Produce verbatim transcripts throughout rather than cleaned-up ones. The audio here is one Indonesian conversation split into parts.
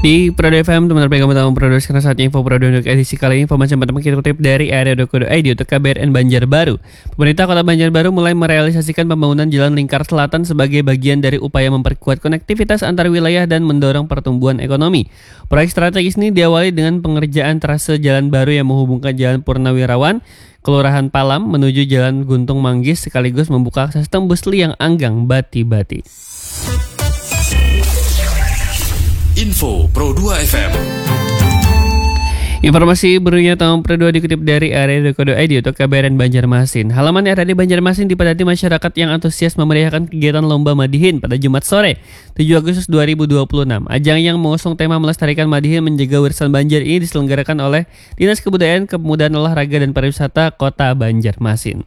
Di Pro F M, teman-teman pegang utama Pro sekarang saatnya info Pro untuk edisi kali ini. Informasi yang pertama kita kutip dari area dot co dot i d untuk K B R N Banjarbaru. Pemerintah Kota Banjarbaru mulai merealisasikan pembangunan Jalan Lingkar Selatan sebagai bagian dari upaya memperkuat konektivitas antar wilayah dan mendorong pertumbuhan ekonomi. Proyek strategis ini diawali dengan pengerjaan trase jalan baru yang menghubungkan Jalan Purnawirawan, Kelurahan Palam menuju Jalan Guntung Manggis sekaligus membuka akses tembus Liang Anggang Bati-Bati. Info Pro dua F M. Informasi berikutnya tahun Pro dua dikutip dari area dot co dot i d untuk K B R N Banjarmasin. Halaman R A D Banjarmasin dipadati masyarakat yang antusias memeriahkan kegiatan Lomba Madihin pada Jumat sore, tujuh Agustus dua ribu dua puluh enam. Ajang yang mengusung tema melestarikan Madihin menjaga warisan Banjar ini diselenggarakan oleh Dinas Kebudayaan, Kepemudaan, Olahraga dan Pariwisata Kota Banjarmasin.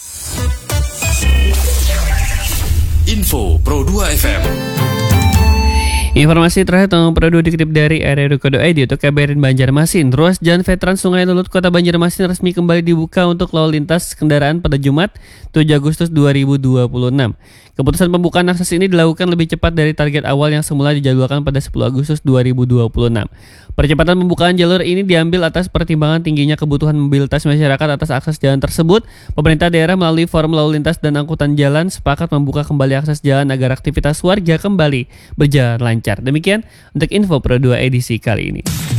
Info Pro dua F M. Informasi terakhir tahun Pro dua dikutip dari area dot co dot i d untuk K B R N Banjarmasin. Ruas Jalan Veteran Sungai Lulut Kota Banjarmasin resmi kembali dibuka untuk lalu lintas kendaraan pada Jumat tujuh Agustus dua ribu dua puluh enam. Keputusan pembukaan akses ini dilakukan lebih cepat dari target awal yang semula dijadwalkan pada sepuluh Agustus dua ribu dua puluh enam. Percepatan pembukaan jalur ini diambil atas pertimbangan tingginya kebutuhan mobilitas masyarakat atas akses jalan tersebut. Pemerintah daerah melalui Forum Lalu Lintas dan Angkutan Jalan sepakat membuka kembali akses jalan agar aktivitas warga kembali berjalan lancar. Demikian untuk info Pro dua edisi kali ini.